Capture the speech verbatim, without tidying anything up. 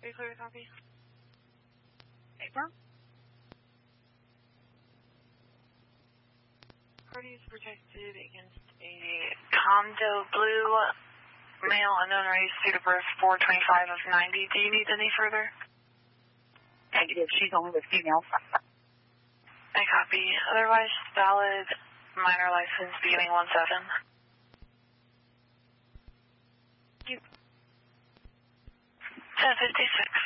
Are you clear to copy? Paper? Party is protected against a condo blue male unknown race, date of birth four twenty-five of ninety. Do you need any further? Negative. She's only with females. I copy. Otherwise, valid minor license beginning one seven. Thank you. ten fifty-six.